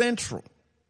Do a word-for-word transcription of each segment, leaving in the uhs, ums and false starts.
central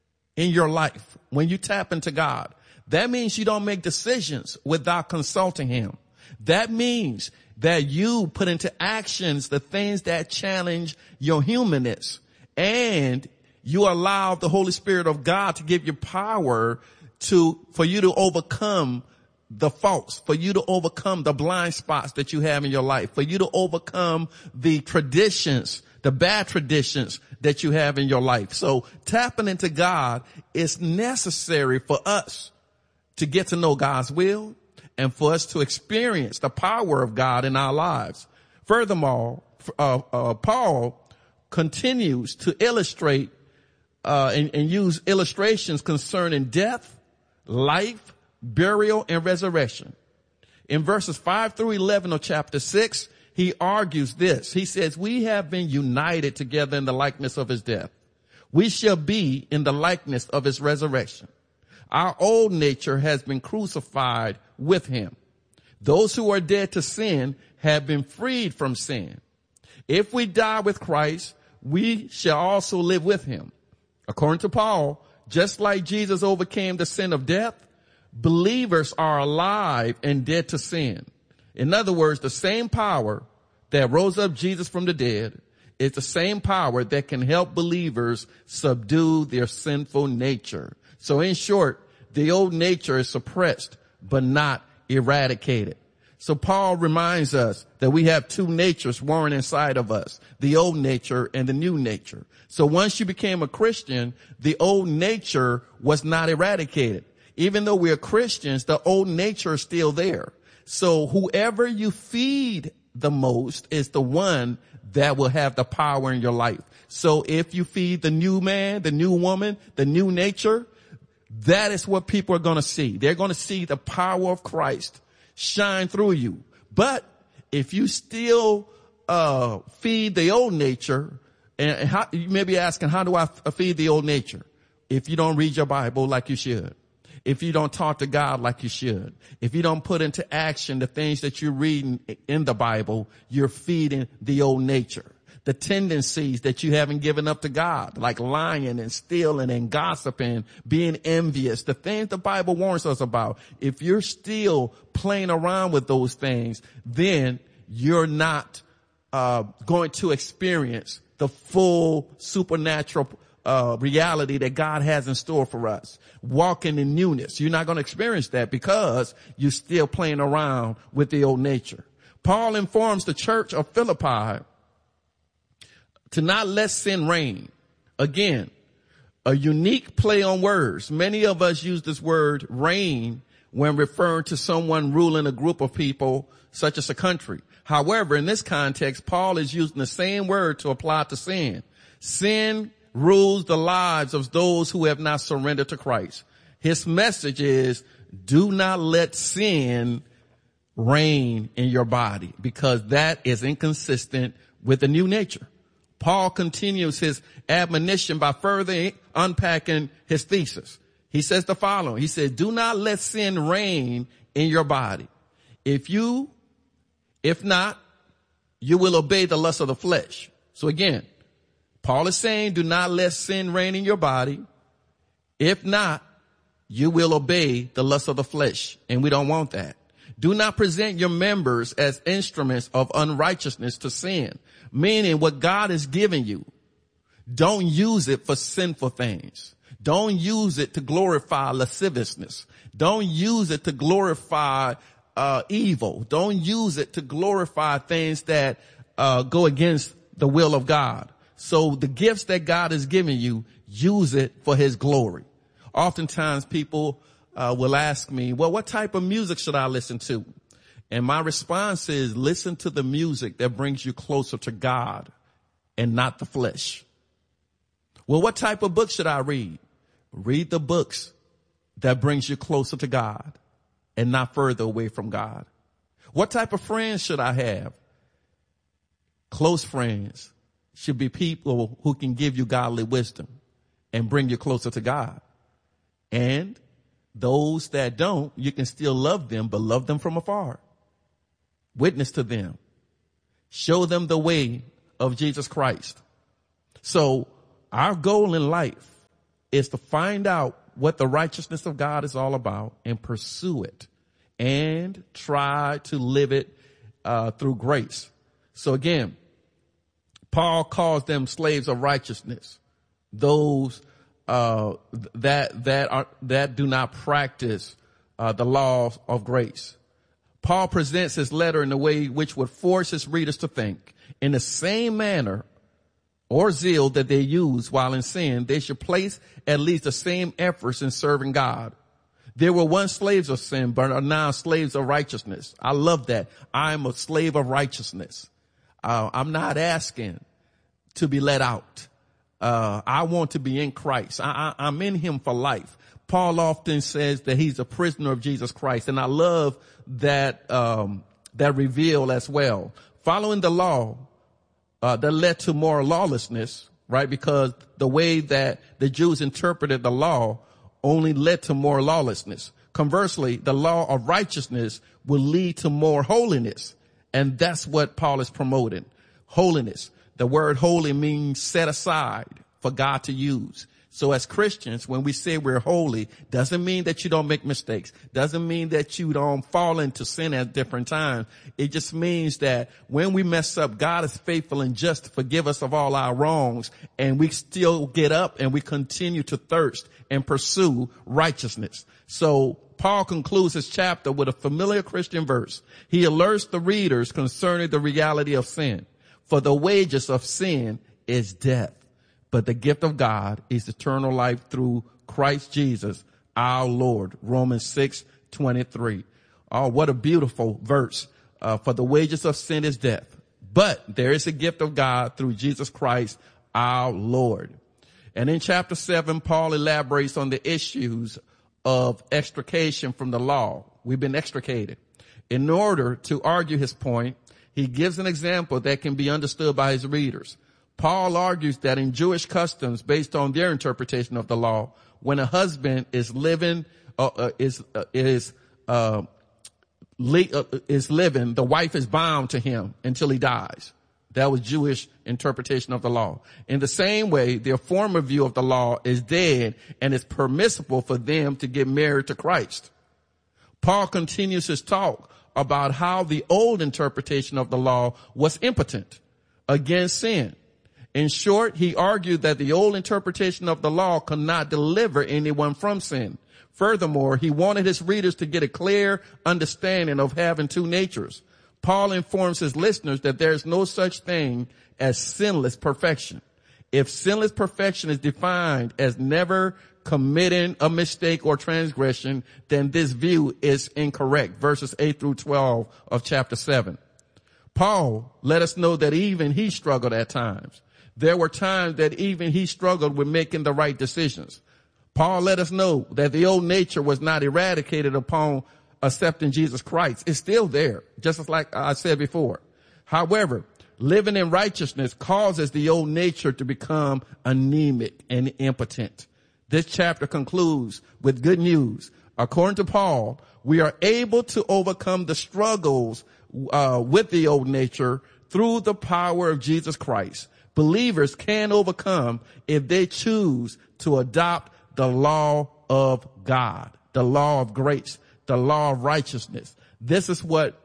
in your life when you tap into God. That means you don't make decisions without consulting him. That means that you put into actions the things that challenge your humanness, and you allow the Holy Spirit of God to give you power to, for you to overcome the faults, for you to overcome the blind spots that you have in your life, for you to overcome the traditions, the bad traditions that you have in your life. So tapping into God is necessary for us to get to know God's will and for us to experience the power of God in our lives. Furthermore, uh, uh, Paul continues to illustrate uh, and, and use illustrations concerning death, life, burial, and resurrection. In verses five through eleven of chapter six, he argues this. He says, we have been united together in the likeness of his death. We shall be in the likeness of his resurrection. Our old nature has been crucified with him. Those who are dead to sin have been freed from sin. If we die with Christ, we shall also live with him. According to Paul, just like Jesus overcame the sin of death, believers are alive and dead to sin. In other words, the same power that rose up Jesus from the dead is the same power that can help believers subdue their sinful nature. So in short, the old nature is suppressed, but not eradicated. So Paul reminds us that we have two natures warring inside of us, the old nature and the new nature. So once you became a Christian, the old nature was not eradicated. Even though we're Christians, the old nature is still there. So whoever you feed the most is the one that will have the power in your life. So if you feed the new man, the new woman, the new nature, that is what people are going to see. They're going to see the power of Christ shine through you. But if you still uh feed the old nature, and how, you may be asking, how do I f- feed the old nature? If you don't read your Bible like you should, if you don't talk to God like you should, if you don't put into action the things that you're reading in the Bible, you're feeding the old nature. The tendencies that you haven't given up to God, like lying and stealing and gossiping, being envious, the things the Bible warns us about. If you're still playing around with those things, then you're not uh going to experience the full supernatural uh reality that God has in store for us. Walking in newness. You're not going to experience that because you're still playing around with the old nature. Paul informs the church of Philippi to not let sin reign. Again, a unique play on words. Many of us use this word reign when referring to someone ruling a group of people, such as a country. However, in this context, Paul is using the same word to apply to sin. Sin rules the lives of those who have not surrendered to Christ. His message is, do not let sin reign in your body, because that is inconsistent with the new nature. Paul continues his admonition by further unpacking his thesis. He says the following. He says, do not let sin reign in your body. If you, if not, you will obey the lust of the flesh. So again, Paul is saying, do not let sin reign in your body. If not, you will obey the lust of the flesh. And we don't want that. Do not present your members as instruments of unrighteousness to sin, meaning what God has given you, don't use it for sinful things. Don't use it to glorify lasciviousness. Don't use it to glorify uh evil. Don't use it to glorify things that uh go against the will of God. So the gifts that God has given you, use it for his glory. Oftentimes people uh will ask me, well, what type of music should I listen to? And my response is, listen to the music that brings you closer to God and not the flesh. Well, what type of book should I read? Read the books that brings you closer to God and not further away from God. What type of friends should I have? Close friends should be people who can give you godly wisdom and bring you closer to God. And those that don't, you can still love them, but love them from afar. Witness to them. Show them the way of Jesus Christ. So our goal in life is to find out what the righteousness of God is all about and pursue it and try to live it uh, through grace. So again, Paul calls them slaves of righteousness, those uh, that that are that do not practice uh, the laws of grace. Paul presents his letter in a way which would force his readers to think in the same manner or zeal that they use while in sin. They should place at least the same efforts in serving God. They were once slaves of sin, but are now slaves of righteousness. I love that. I am a slave of righteousness. Uh, I'm not asking to be let out. Uh, I want to be in Christ. I, I, I'm in him for life. Paul often says that he's a prisoner of Jesus Christ. And I love that, um, that reveal as well. Following the law, uh, that led to moral lawlessness, right? Because the way that the Jews interpreted the law only led to more lawlessness. Conversely, the law of righteousness will lead to more holiness. And that's what Paul is promoting. Holiness. The word holy means set aside for God to use. So as Christians, when we say we're holy, doesn't mean that you don't make mistakes. Doesn't mean that you don't fall into sin at different times. It just means that when we mess up, God is faithful and just to forgive us of all our wrongs. And we still get up and we continue to thirst and pursue righteousness. So Paul concludes his chapter with a familiar Christian verse. He alerts the readers concerning the reality of sin. For the wages of sin is death, but the gift of God is eternal life through Christ Jesus, our Lord. Romans six twenty-three. Oh, what a beautiful verse. Uh, for the wages of sin is death, but there is a gift of God through Jesus Christ, our Lord. And in chapter seven, Paul elaborates on the issues of extrication from the law. We've been extricated. In order to argue his point, he gives an example that can be understood by his readers. Paul argues that in Jewish customs, based on their interpretation of the law, when a husband is living, uh, uh, is, uh, is, uh, li- uh, is living, the wife is bound to him until he dies. That was Jewish interpretation of the law. In the same way, their former view of the law is dead and it's permissible for them to get married to Christ. Paul continues his talk about how the old interpretation of the law was impotent against sin. In short, he argued that the old interpretation of the law could not deliver anyone from sin. Furthermore, he wanted his readers to get a clear understanding of having two natures. Paul informs his listeners that there is no such thing as sinless perfection. If sinless perfection is defined as never committing a mistake or transgression, then this view is incorrect. Verses eight through twelve of chapter seven. Paul let us know that even he struggled at times. There were times that even he struggled with making the right decisions. Paul let us know that the old nature was not eradicated upon accepting Jesus Christ. It's still there, just as like I said before. However, living in righteousness causes the old nature to become anemic and impotent. This chapter concludes with good news. According to Paul, we are able to overcome the struggles uh, with the old nature through the power of Jesus Christ. Believers can overcome if they choose to adopt the law of God, the law of grace, the law of righteousness. This is what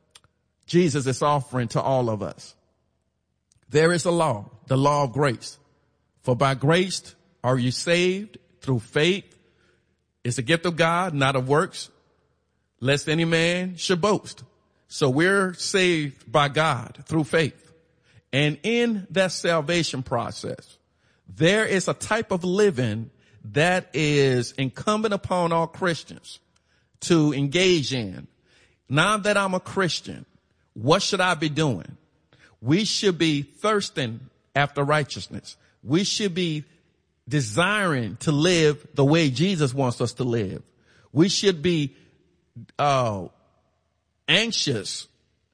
Jesus is offering to all of us. There is a law, the law of grace. For by grace are you saved through faith. It's a gift of God, not of works, lest any man should boast. So we're saved by God through faith. And in that salvation process, there is a type of living that is incumbent upon all Christians to engage in. Now that I'm a Christian, what should I be doing? We should be thirsting after righteousness. We should be desiring to live the way Jesus wants us to live. We should be uh anxious,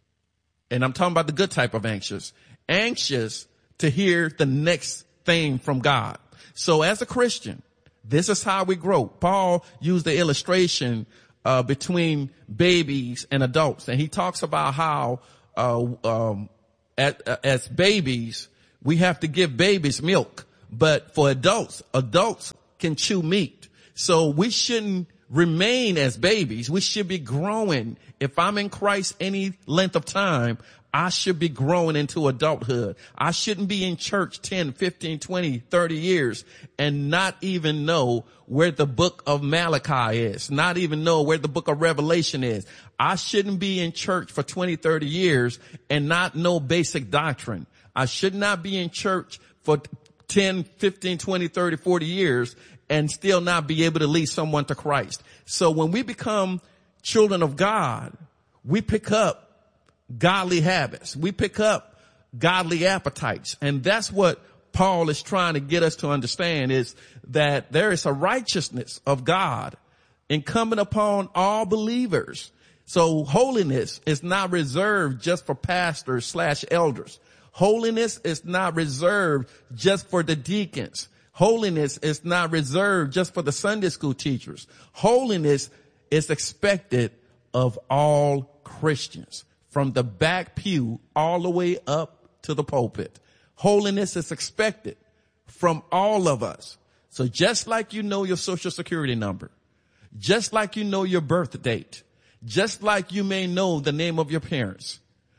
and I'm talking about the good type of anxious, anxious to hear the next thing from God. So as a Christian, this is how we grow. Paul used the illustration uh between babies and adults, and he talks about how uh um at, uh, as babies we have to give babies milk, but for adults, adults can chew meat. So we shouldn't remain as babies. We should be growing. If I'm in Christ any length of time, I should be growing into adulthood. I shouldn't be in church ten, fifteen, twenty, thirty years and not even know where the book of Malachi is, not even know where the book of Revelation is. I shouldn't be in church for twenty, thirty years and not know basic doctrine. I should not be in church for ten, fifteen, twenty, thirty, forty years and still not be able to lead someone to Christ. So when we become children of God, we pick up godly habits. We pick up godly appetites. And that's what Paul is trying to get us to understand, is that there is a righteousness of God incumbent upon all believers. So holiness is not reserved just for pastors slash elders. Holiness is not reserved just for the deacons. Holiness is not reserved just for the Sunday school teachers. Holiness is expected of all Christians, from the back pew all the way up to the pulpit. Holiness is expected from all of us. So just like you know your social security number, just like you know your birth date, just like you may know the name of your parents,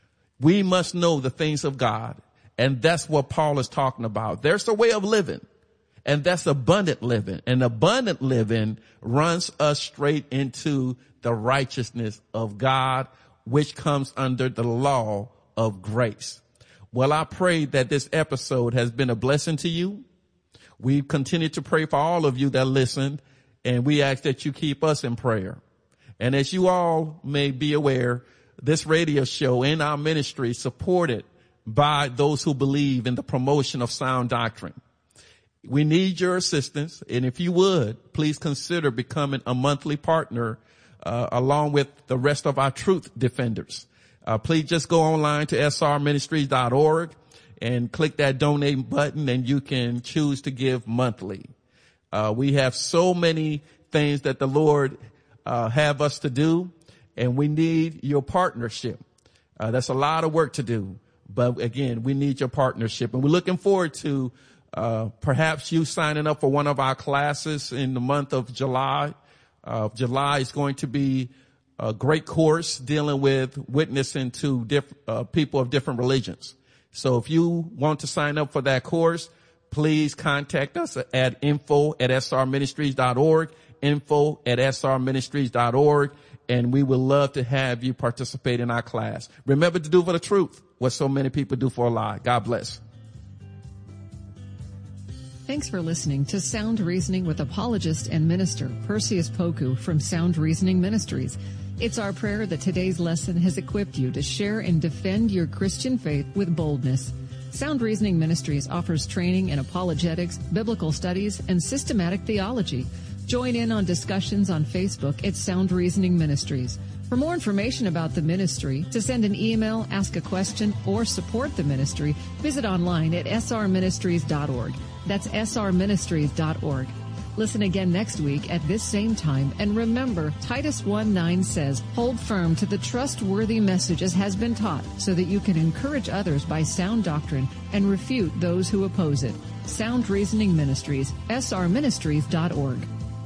we must know the things of God. And that's what Paul is talking about. There's a way of living, and that's abundant living. And abundant living runs us straight into the righteousness of God, which comes under the law of grace. Well, I pray that this episode has been a blessing to you. We continue to pray for all of you that listened, and we ask that you keep us in prayer. And as you all may be aware, this radio show and our ministry is supported by those who believe in the promotion of sound doctrine. We need your assistance, and if you would, please consider becoming a monthly partner uh, along with the rest of our truth defenders. Uh, please just go online to s r ministries dot org and click that donate button, and you can choose to give monthly. Uh, we have so many things that the Lord uh, have us to do, and we need your partnership. Uh, that's a lot of work to do, but again, we need your partnership, and we're looking forward to uh perhaps you signing up for one of our classes in the month of July. Uh, July is going to be a great course dealing with witnessing to diff- uh, people of different religions. So if you want to sign up for that course, please contact us at info at s r ministries dot org, info at s r ministries dot org, and we would love to have you participate in our class. Remember to do for the truth what so many people do for a lie. God bless. Thanks for listening to Sound Reasoning with apologist and minister Perseus Poku from Sound Reasoning Ministries. It's our prayer that today's lesson has equipped you to share and defend your Christian faith with boldness. Sound Reasoning Ministries offers training in apologetics, biblical studies, and systematic theology. Join in on discussions on Facebook at Sound Reasoning Ministries. For more information about the ministry, to send an email, ask a question, or support the ministry, visit online at s r ministries dot org. That's s r ministries dot org. Listen again next week at this same time, and remember, Titus one nine says, hold firm to the trustworthy message as has been taught, so that you can encourage others by sound doctrine and refute those who oppose it. Sound Reasoning Ministries, s r ministries dot org.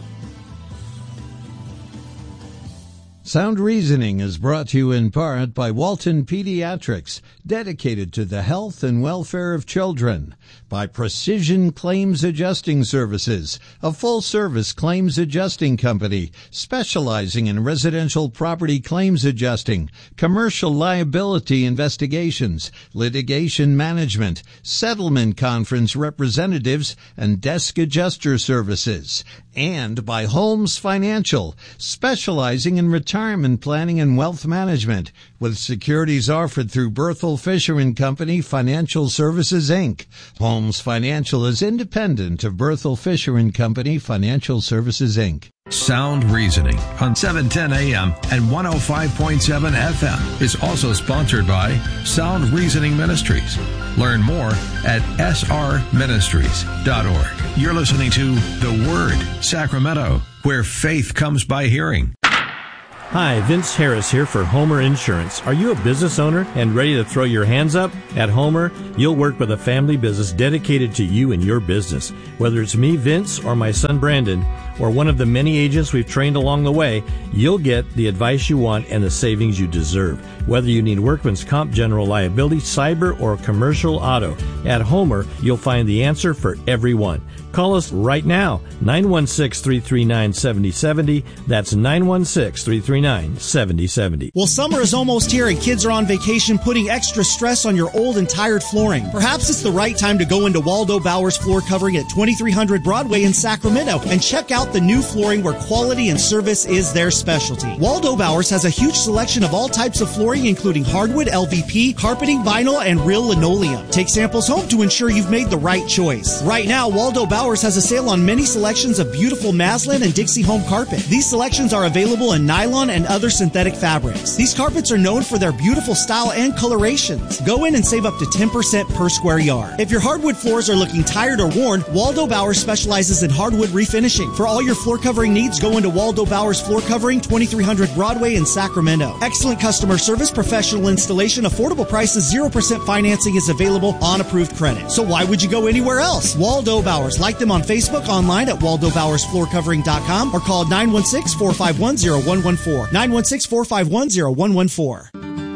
Sound Reasoning is brought to you in part by Walton Pediatrics, dedicated to the health and welfare of children. By Precision Claims Adjusting Services, a full-service claims adjusting company specializing in residential property claims adjusting, commercial liability investigations, litigation management, settlement conference representatives, and desk adjuster services. And by Holmes Financial, specializing in retirement planning and wealth management, with securities offered through Berthel Fisher and Company Financial Services, Incorporated. Holmes Financial is independent of Berthel Fisher and Company Financial Services, Incorporated. Sound Reasoning on seven ten a m and one oh five point seven F M is also sponsored by Sound Reasoning Ministries. Learn more at s r ministries dot org. You're listening to The Word, Sacramento, where faith comes by hearing. Hi, Vince Harris here for Homer Insurance. Are you a business owner and ready to throw your hands up? At Homer, you'll work with a family business dedicated to you and your business. Whether it's me, Vince, or my son, Brandon, or one of the many agents we've trained along the way, you'll get the advice you want and the savings you deserve. Whether you need workman's comp, general liability, cyber, or commercial auto, at Homer, you'll find the answer for everyone. Call us right now, nine one six, three three nine, seven zero seven zero. That's nine one six, three three nine, seven zero seven zero. Well, summer is almost here and kids are on vacation, putting extra stress on your old and tired flooring. Perhaps it's the right time to go into Waldo Bowers Floor Covering at twenty-three hundred Broadway in Sacramento and check out the new flooring where quality and service is their specialty. Waldo Bowers has a huge selection of all types of flooring, including hardwood, L V P, carpeting, vinyl, and real linoleum. Take samples home to ensure you've made the right choice. Right now, Waldo Bowers has a sale on many selections of beautiful Maslin and Dixie Home carpet. These selections are available in nylon and other synthetic fabrics. These carpets are known for their beautiful style and colorations. Go in and save up to ten percent per square yard. If your hardwood floors are looking tired or worn, Waldo Bowers specializes in hardwood refinishing. For all your floor covering needs, go into Waldo Bowers Floor Covering, twenty-three hundred Broadway in Sacramento. Excellent customer service, professional installation, affordable prices, zero percent financing is available on approved credit. So why would you go anywhere else? Waldo Bowers. Like them on Facebook, online at waldo bowers floor covering dot com, or call nine one six, four five one, zero one one four. nine one six, four five one, zero one one four.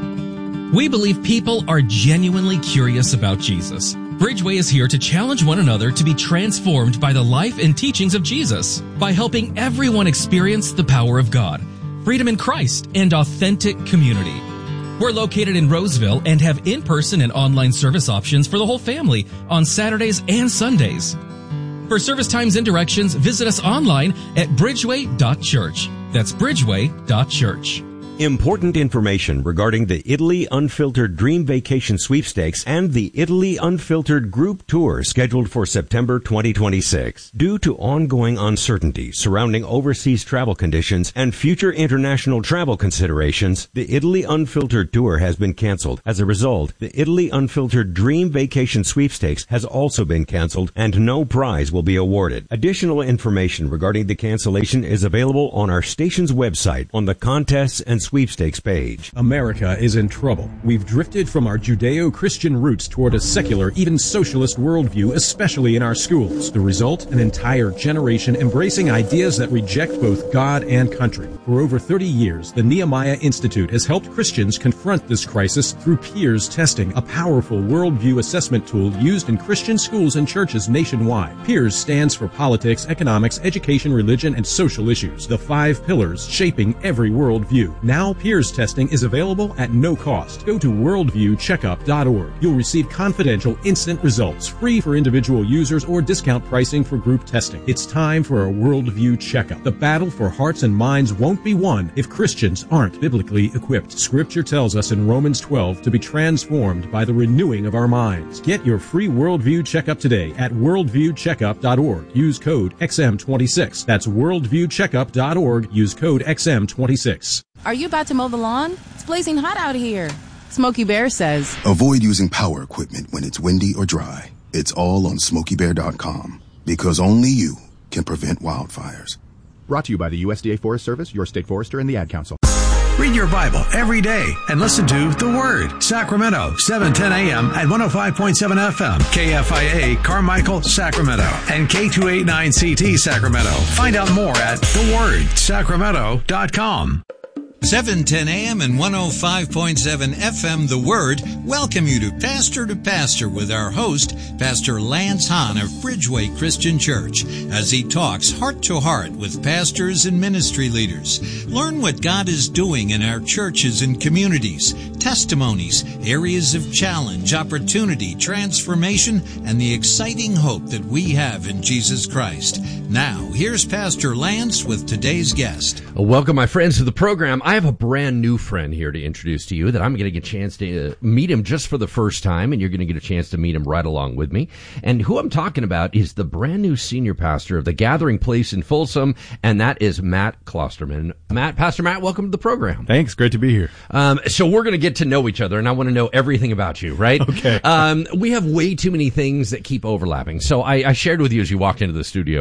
We believe people are genuinely curious about Jesus. Bridgeway is here to challenge one another to be transformed by the life and teachings of Jesus by helping everyone experience the power of God, freedom in Christ, and authentic community. We're located in Roseville and have in-person and online service options for the whole family on Saturdays and Sundays. For service times and directions, visit us online at bridgeway dot church. That's bridgeway dot church. Important information regarding the Italy Unfiltered Dream Vacation Sweepstakes and the Italy Unfiltered Group Tour scheduled for September twenty twenty-six. Due to ongoing uncertainty surrounding overseas travel conditions and future international travel considerations, the Italy Unfiltered Tour has been canceled. As a result, the Italy Unfiltered Dream Vacation Sweepstakes has also been canceled and no prize will be awarded. Additional information regarding the cancellation is available on our station's website on the contests and sweepstakes page. America is in trouble. We've drifted from our Judeo-Christian roots toward a secular, even socialist worldview, especially in our schools. The result? An entire generation embracing ideas that reject both God and country. For over thirty years, the Nehemiah Institute has helped Christians confront this crisis through Peers Testing, a powerful worldview assessment tool used in Christian schools and churches nationwide. Peers stands for politics, economics, education, religion, and social issues, the five pillars shaping every worldview. Now, Peers Testing is available at no cost. Go to worldview checkup dot org. You'll receive confidential, instant results, free for individual users or discount pricing for group testing. It's time for a worldview checkup. The battle for hearts and minds won't be won if Christians aren't biblically equipped. Scripture tells us in Romans twelve to be transformed by the renewing of our minds. Get your free worldview checkup today at worldview checkup dot org. Use code X M twenty-six. That's worldview checkup dot org. Use code X M twenty-six. Are you about to mow the lawn? It's blazing hot out here. Smokey Bear says, avoid using power equipment when it's windy or dry. It's all on smokey bear dot com, because only you can prevent wildfires. Brought to you by the U S D A Forest Service, your state forester, and the Ad Council. Read your Bible every day and listen to The Word. Sacramento, seven ten a.m. at one oh five point seven F M. K F I A, Carmichael, Sacramento. And K two eighty-nine C T, Sacramento. Find out more at the word sacramento dot com. seven ten a.m. and one oh five point seven F M, The Word, welcome you to Pastor to Pastor with our host, Pastor Lance Hahn of Bridgeway Christian Church, as he talks heart to heart with pastors and ministry leaders. Learn what God is doing in our churches and communities, testimonies, areas of challenge, opportunity, transformation, and the exciting hope that we have in Jesus Christ. Now, here's Pastor Lance with today's guest. Welcome, my friends, to the program. I have a brand new friend here to introduce to you that I'm going to get a chance to uh, meet him just for the first time, and you're going to get a chance to meet him right along with me. And who I'm talking about is the brand new senior pastor of the Gathering Place in Folsom, and that is Matt Klosterman. Matt, Pastor Matt, welcome to the program. Thanks. Great to be here. Um, so we're going to get to know each other, and I want to know everything about you, right? Okay. Um, we have way too many things that keep overlapping. So I, I shared with you as you walked into the studio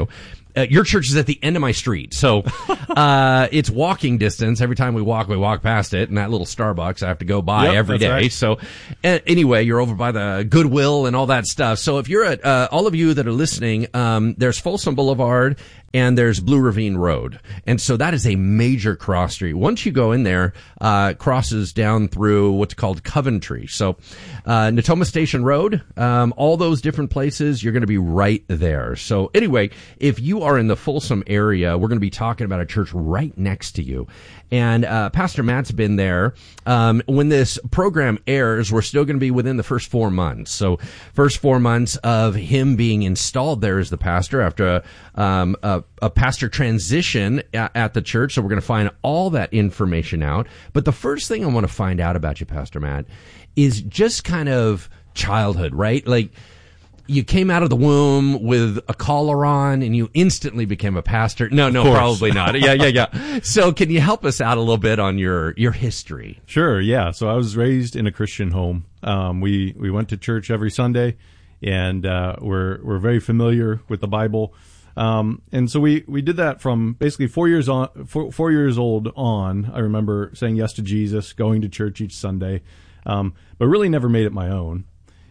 uh, your church is at the end of my street. So, uh, it's walking distance. Every time we walk, we walk past it, and that little Starbucks I have to go by Yep, every that's day. right. So, uh, anyway, you're over by the Goodwill and all that stuff. So if you're at, uh, all of you that are listening, um, there's Folsom Boulevard and there's Blue Ravine Road. And so that is a major cross street. Once you go in there, uh, crosses down through what's called Coventry. So, uh, Natoma Station Road, um, all those different places, you're going to be right there. So anyway, if you are in the Folsom area, we're going to be talking about a church right next to you. And, uh, Pastor Matt's been there. Um, when this program airs, we're still going to be within the first four months. So first four months of him being installed there as the pastor after a, um, a, a pastor transition at, at the church. So we're going to find all that information out. But the first thing I want to find out about you, Pastor Matt, is just kind of childhood, right? Like, you came out of the womb with a collar on and you instantly became a pastor. No, no, probably not. Yeah, yeah, yeah. So can you help us out a little bit on your, your history? Sure, yeah. So I was raised in a Christian home. Um, we, we went to church every Sunday, and uh, we're, we're very familiar with the Bible. Um, and so we, we did that from basically four years on, four, four years old on. I remember saying yes to Jesus, going to church each Sunday, um, but really never made it my own.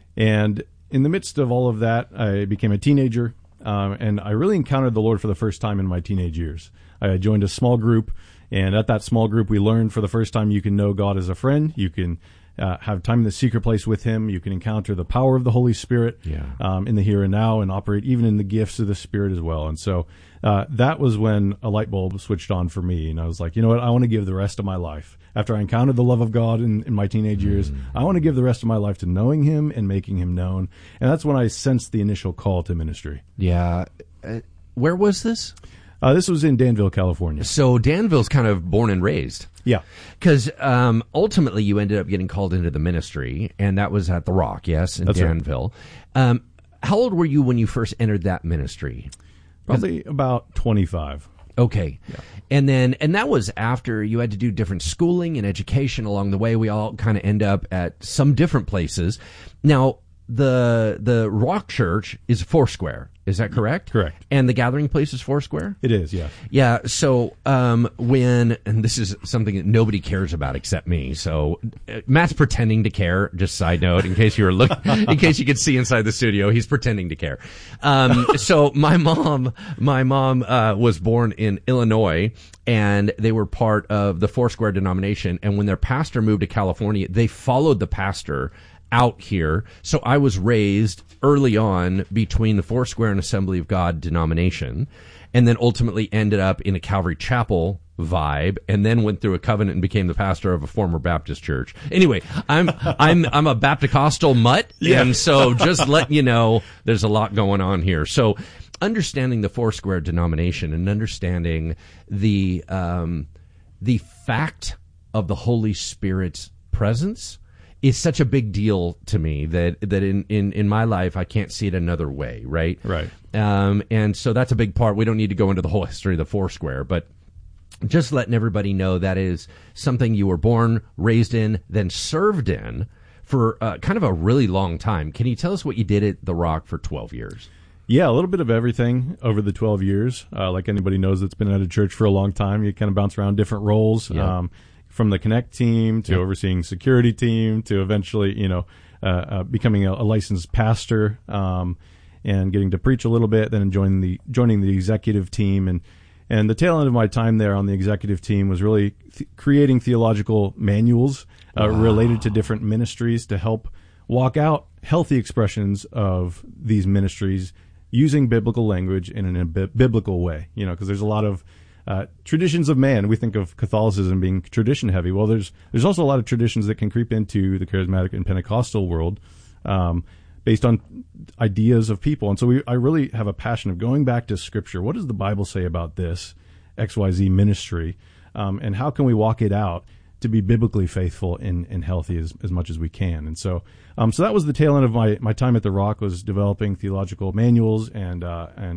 And in the midst of all of that, I became a teenager, um, and I really encountered the Lord for the first time in my teenage years. I joined a small group, and at that small group, we learned for the first time you can know God as a friend. You can uh, have time in the secret place with Him. You can encounter the power of the Holy Spirit yeah. um, in the here and now, and operate even in the gifts of the Spirit as well. And so uh, that was when a light bulb switched on for me, and I was like, you know what? I want to give the rest of my life. After I encountered the love of God in, in my teenage years, mm. I want to give the rest of my life to knowing Him and making Him known. And that's when I sensed the initial call to ministry. Yeah. Uh, where was this? Uh, this was in Danville, California. So Danville's kind of born and raised. Yeah. Because um, ultimately you ended up getting called into the ministry, and that was at The Rock, yes, in that's Danville. Right. Um, how old were you when you first entered that ministry? Probably about twenty-five. Okay. Yeah. And then, and that was after you had to do different schooling and education along the way. We all kind of end up at some different places. Now, the, the Rock Church is Foursquare. Is that correct? Correct. And the gathering place is Foursquare? It is, yeah. Yeah. So, um, when, and this is something that nobody cares about except me. So, uh, Matt's pretending to care. Just side note, in case you were looking, in case you could see inside the studio, he's pretending to care. Um, so my mom, my mom, uh, was born in Illinois, and they were part of the Foursquare denomination. And when their pastor moved to California, they followed the pastor out here. So I was raised early on between the Foursquare and Assembly of God denomination, and then ultimately ended up in a Calvary Chapel vibe, and then went through a covenant and became the pastor of a former Baptist church. Anyway, I'm I'm I'm a Baptist-costal mutt, yeah. and so just letting you know there's a lot going on here. So understanding the Foursquare denomination and understanding the um the fact of the Holy Spirit's presence is such a big deal to me that that in, in, in my life I can't see it another way, right? Right. Um, and so that's a big part. We don't need to go into the whole history of the Foursquare, but just letting everybody know that is something you were born, raised in, then served in for uh, kind of a really long time. Can you tell us what you did at The Rock for twelve years? Yeah, a little bit of everything over the twelve years. Uh, like anybody knows that's been at a church for a long time, you kind of bounce around different roles. Yeah. Um, from the Connect team to Yep. overseeing security team to eventually, you know, uh, uh, becoming a, a licensed pastor, um, and getting to preach a little bit, then joining the, joining the executive team. And, and the tail end of my time there on the executive team was really th- creating theological manuals, uh, Wow. related to different ministries to help walk out healthy expressions of these ministries using biblical language and in a bi- biblical way, you know, because there's a lot of Uh, traditions of man. We think of Catholicism being tradition heavy. Well, there's there's also a lot of traditions that can creep into the charismatic and Pentecostal world, um, based on ideas of people. And so we, I really have a passion of going back to Scripture. What does the Bible say about this X Y Z ministry, um, and how can we walk it out to be biblically faithful and, and healthy as, as much as we can? And so, um, so that was the tail end of my, my time at The Rock, was developing theological manuals and uh, and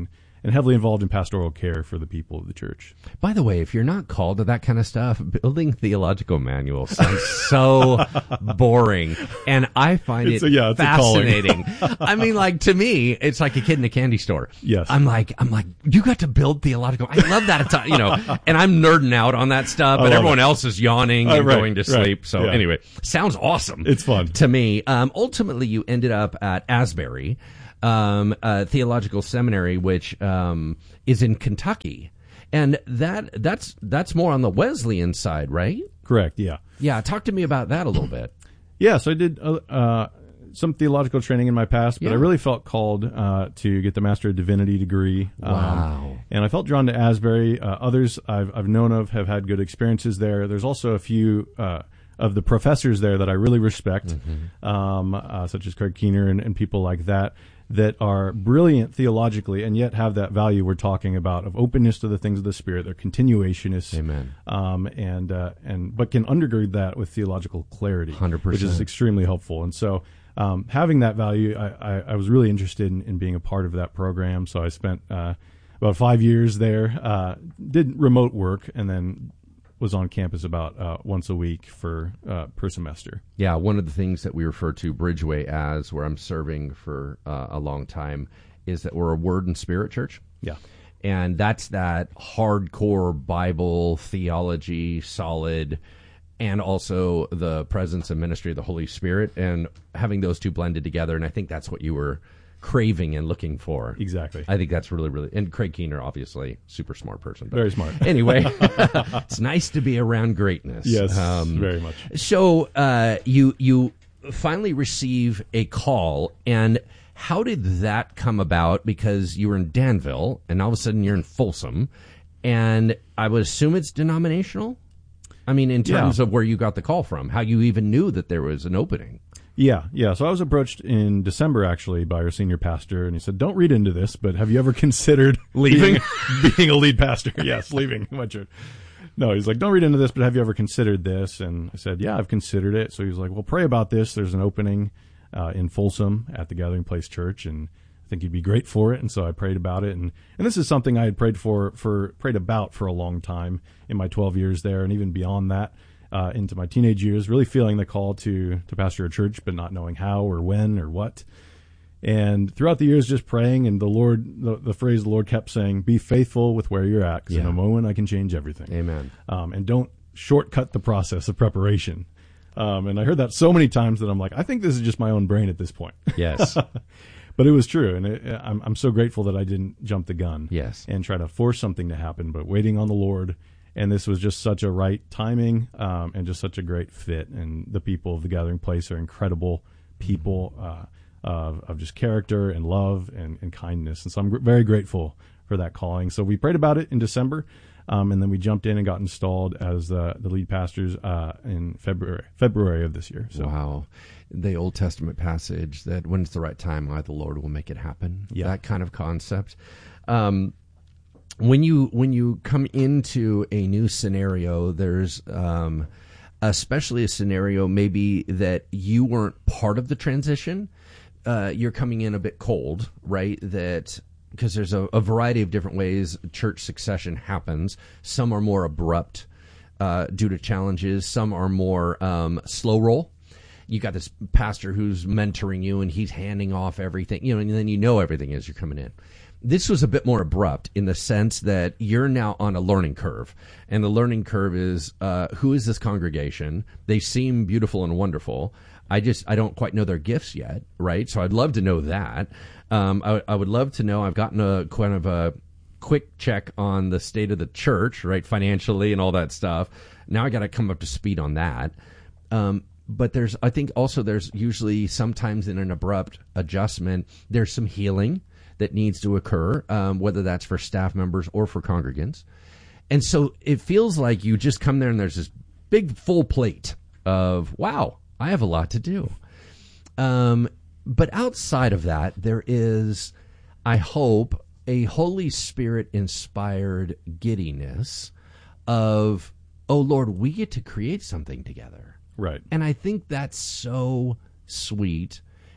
and heavily involved in pastoral care for the people of the church. By the way, if you're not called to that kind of stuff, building theological manuals sounds so boring, and I find It's it a- yeah, it's a calling. fascinating. I mean, like, to me, it's like a kid in a candy store. Yes. I'm like, I'm like, you got to build theological. I love that, ati- you know, and I'm nerding out on that stuff, I but love everyone it. else is yawning Uh, and right, going to right, sleep. So yeah. anyway, sounds awesome. It's fun. To me. Um, ultimately, you ended up at Asbury um, uh, Theological Seminary, which um, is in Kentucky. And that that's that's more on the Wesleyan side, right? Correct, yeah. Yeah, talk to me about that a little bit. Yeah, so I did uh, uh, some theological training in my past, but Yeah. I really felt called uh, to get the Master of Divinity degree. Wow. Um, and I felt drawn to Asbury. Uh, others I've, I've known of have had good experiences there. There's also a few uh, of the professors there that I really respect, Mm-hmm. um, uh, such as Craig Keener and, and people like that, that are brilliant theologically and yet have that value we're talking about of openness to the things of the Spirit. They're continuationists. Amen. Um, and, uh, and, but can undergird that with theological clarity, one hundred percent. which is extremely helpful. And so, um, having that value, I, I, I was really interested in, in being a part of that program. So I spent, uh, about five years there, uh, did remote work, and then was on campus about, uh, once a week for, uh, per semester. Yeah, one of the things that we refer to Bridgeway as, where I'm serving for uh, a long time, is that we're a Word and Spirit church. Yeah. And that's that hardcore Bible theology, solid, and also the presence and ministry of the Holy Spirit, and having those two blended together. And I think that's what you were craving and looking for. Exactly. I think that's really, really, and Craig Keener, obviously, super smart person. But Very smart. Anyway, it's nice to be around greatness. Yes, very much. So uh, you you finally receive a call, and how did that come about? Because you were in Danville, and all of a sudden you're in Folsom, and I would assume it's denominational. I mean, in terms Yeah. of where you got the call from, how you even knew that there was an opening. Yeah, yeah. So I was approached in December, actually, by our senior pastor, and he said, "Don't read into this, but have you ever considered Leaving? being, being a lead pastor?" Yes, leaving my church. No, he's like, "Don't read into this, but have you ever considered this?" And I said, "Yeah, I've considered it." So he's like, "Well, pray about this. There's an opening uh, in Folsom at the Gathering Place Church, and I think you'd be great for it." And so I prayed about it, and and this is something I had prayed for for prayed about for a long time in my twelve years there, and even beyond that. Uh, into my teenage years, really feeling the call to to pastor a church, but not knowing how or when or what. And throughout the years, just praying, and the Lord, the, the phrase the Lord kept saying, "Be faithful with where you're at, because in Yeah. a moment I can change everything." Amen. Um, and don't shortcut the process of preparation. Um, and I heard that so many times that I'm like, I think this is just my own brain at this point. Yes. But it was true, and it, I'm I'm so grateful that I didn't jump the gun. Yes. And try to force something to happen, but waiting on the Lord. And this was just such a right timing, um, and just such a great fit. And the people of the Gathering Place are incredible people uh, of, of just character and love and, and kindness. And so I'm gr- very grateful for that calling. So we prayed about it in December, um, and then we jumped in and got installed as the, the lead pastors uh, in February February of this year. So. Wow. The Old Testament passage that when it's the right time, I, the Lord, will make it happen. Yeah. That kind of concept. Um, when you when you come into a new scenario, there's um, especially a scenario maybe that you weren't part of the transition. Uh, you're coming in a bit cold, right? That because there's a, a variety of different ways church succession happens. Some are more abrupt uh, due to challenges. Some are more um, slow roll. You got this pastor who's mentoring you, and he's handing off everything, you know, and then you know everything as you're coming in. This was a bit more abrupt in the sense that you're now on a learning curve, and the learning curve is uh, who is this congregation? They seem beautiful and wonderful. I just I don't quite know their gifts yet, right? So I'd love to know that. Um, I, I would love to know. I've gotten a kind of a quick check on the state of the church, right, financially and all that stuff. Now I got to come up to speed on that. Um, But there's, I think also there's usually sometimes in an abrupt adjustment, there's some healing that needs to occur, um, whether that's for staff members or for congregants. And so it feels like you just come there and there's this big full plate of, wow, I have a lot to do. Um, but outside of that, there is, I hope, a Holy Spirit inspired giddiness of, oh Lord, we get to create something together. Right. And I think that's so sweet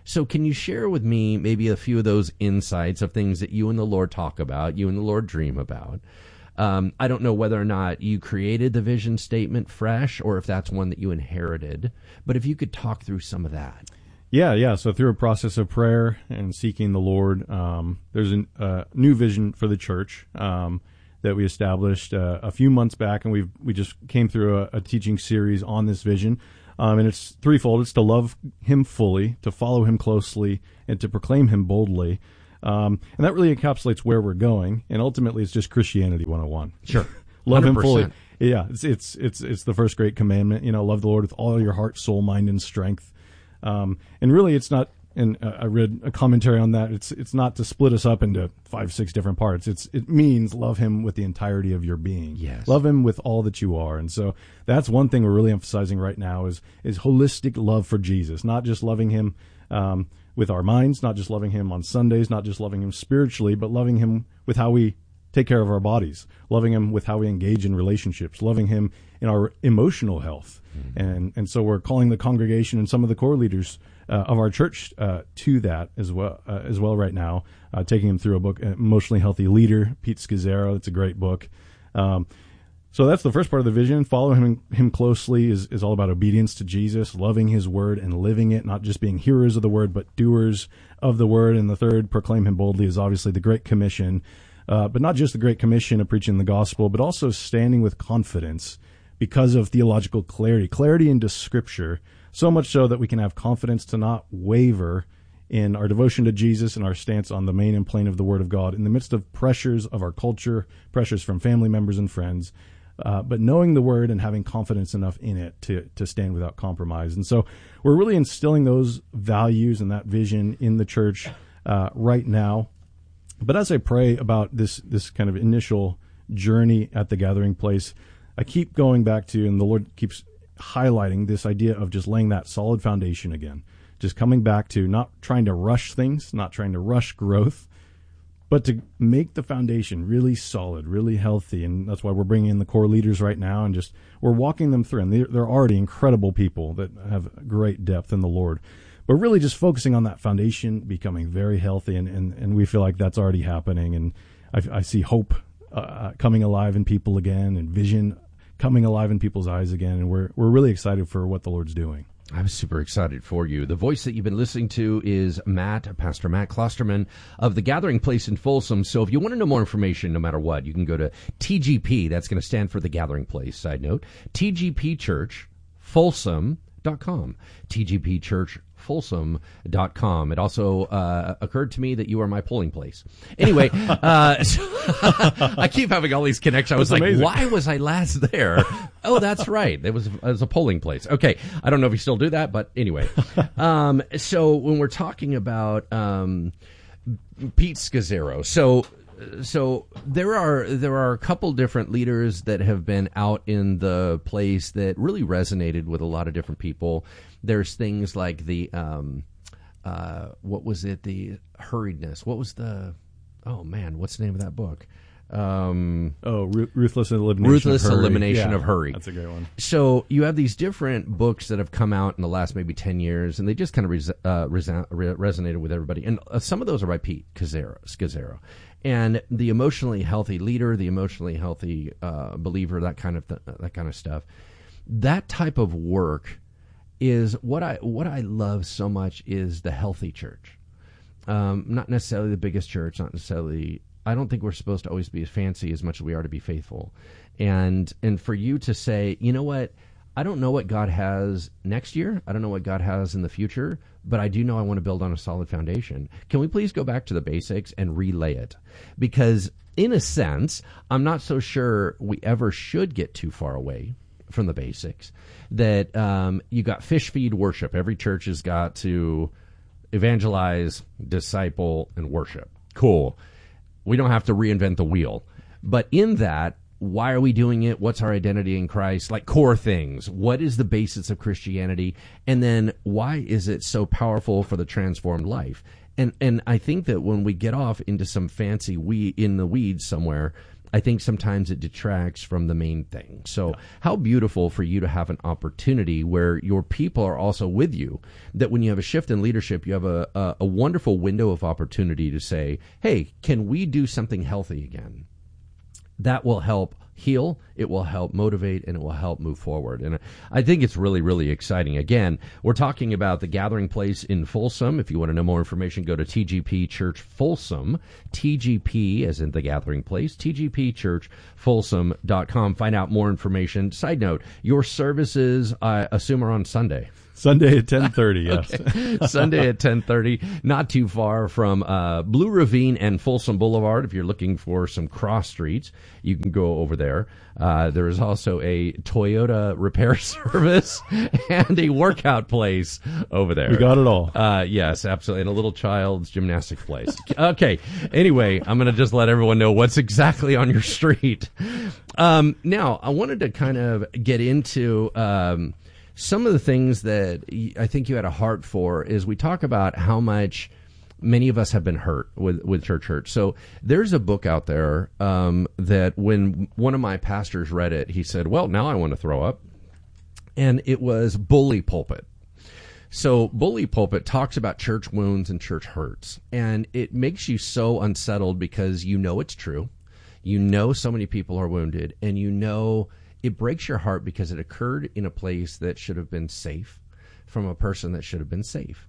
So can you share with me maybe a few of those insights of things that you and the Lord talk about, you and the Lord dream about? Um, I don't know whether or not you created the vision statement fresh or if that's one that you inherited, but if you could talk through some of that. Yeah, yeah. So through a process of prayer and seeking the Lord, um, there's a uh, new vision for the church um, that we established uh, a few months back, and we we just came through a, a teaching series on this vision. Um, and it's threefold. It's to love him fully, to follow him closely, and to proclaim him boldly. Um, and that really encapsulates where we're going. And ultimately, it's just Christianity one oh one. Sure. Love one hundred percent. him fully. Yeah, it's, it's it's it's the first great commandment. You know, love the Lord with all your heart, soul, mind, and strength. Um, and really, it's not. And uh, I read a commentary on that. It's it's not to split us up into five, six different parts. It's it means love him with the entirety of your being. Yes. Love him with all that you are. And so that's one thing we're really emphasizing right now is is holistic love for Jesus. Not just loving him um, with our minds, not just loving him on Sundays, not just loving him spiritually, but loving him with how we take care of our bodies, loving him with how we engage in relationships, loving him in our emotional health. Mm-hmm. And and so we're calling the congregation and some of the core leaders Uh, of our church uh, to that as well uh, as well right now, uh, taking him through a book, Emotionally Healthy Leader, Pete Scazzero. It's a great book. Um, so that's the first part of the vision. Following him, him closely is, is all about obedience to Jesus, loving his word and living it, not just being hearers of the word, but doers of the word. And the third, proclaim him boldly, is obviously the Great Commission, uh, but not just the Great Commission of preaching the gospel, but also standing with confidence because of theological clarity, clarity into Scripture, so much so that we can have confidence to not waver in our devotion to Jesus and our stance on the main and plain of the Word of God in the midst of pressures of our culture, pressures from family members and friends, uh, but knowing the Word and having confidence enough in it to to stand without compromise. And so we're really instilling those values and that vision in the church uh, right now. But as I pray about this this kind of initial journey at the gathering place, I keep going back to, and the Lord keeps highlighting this idea of just laying that solid foundation again, just coming back to not trying to rush things, not trying to rush growth, but to make the foundation really solid, really healthy. And that's why we're bringing in the core leaders right now and just we're walking them through. And they're, they're already incredible people that have great depth in the Lord, but really just focusing on that foundation, becoming very healthy. And, and, and we feel like that's already happening. And I, I see hope uh, coming alive in people again, and vision coming alive in people's eyes again, and we're we're really excited for what the Lord's doing. I'm super excited for you. The voice that you've been listening to is Matt, Pastor Matt Klosterman of the Gathering Place in Folsom. So if you want to know more information, no matter what, you can go to T G P. That's going to stand for the Gathering Place. Side note, T G P Church Folsom dot com. T G P Church Folsom dot com. It also uh, occurred to me that you are my polling place. Anyway, uh, so I keep having all these connections. I was That's like, amazing. why was I last there? Oh, that's right. It was, it was a polling place. Okay. I don't know if you still do that, but anyway. Um, so when we're talking about um, Pete Scazzero, so so there are there are a couple different leaders that have been out in the place that really resonated with a lot of different people. There's things like the um, uh, what was it? The hurriedness. What was the? Oh man, what's the name of that book? Um, oh, Ru- Ruthless Elimination Ruthless of Hurry. Elimination Yeah, of Hurry. That's a great one. So you have these different books that have come out in the last maybe ten years, and they just kind of res- uh, resound- re- resonated with everybody. And uh, some of those are by Pete Scazzero. Scazzero. And the emotionally healthy leader, the emotionally healthy uh, believer, that kind of th- that kind of stuff. That type of work is what I what I love so much is the healthy church. Um, not necessarily the biggest church, not necessarily. I don't think we're supposed to always be as fancy as much as we are to be faithful. And and for you to say, you know what, I don't know what God has next year. I don't know what God has in the future, but I do know I want to build on a solid foundation. Can we please go back to the basics and relay it? Because in a sense, I'm not so sure we ever should get too far away from the basics. That um, you got fish feed worship. Every church has got to evangelize, disciple, and worship. Cool. We don't have to reinvent the wheel. But in that, why are we doing it? What's our identity in Christ? Like core things. What is the basis of Christianity? And then why is it so powerful for the transformed life? And and I think that when we get off into some fancy we in the weeds somewhere, I think sometimes it detracts from the main thing. So yeah. How beautiful for you to have an opportunity where your people are also with you, that when you have a shift in leadership, you have a, a, a wonderful window of opportunity to say, hey, can we do something healthy again? That will help heal, it will help motivate, and it will help move forward. And I think it's really, really exciting. Again, we're talking about the Gathering Place in Folsom. If you want to know more information, go to T G P Church Folsom, T G P as in the Gathering Place, T G P Church Folsom dot com. Find out more information. Side note, your services, I assume, are on Sunday. Sunday at ten thirty, yes. Okay. Sunday at ten thirty, not too far from uh, Blue Ravine and Folsom Boulevard. If you're looking for some cross streets, you can go over there. Uh, there is also a Toyota repair service and a workout place over there. We got it all. Uh, yes, absolutely. And a little child's gymnastics place. Okay. Anyway, I'm going to just let everyone know what's exactly on your street. Um, now, I wanted to kind of get into... Um, Some of the things that I think you had a heart for is we talk about how much many of us have been hurt with, with church hurt. So there's a book out there um, that when one of my pastors read it, he said, well, now I want to throw up. And it was Bully Pulpit. So Bully Pulpit talks about church wounds and church hurts. And it makes you so unsettled because you know it's true. You know so many people are wounded, and you know... It breaks your heart because it occurred in a place that should have been safe from a person that should have been safe.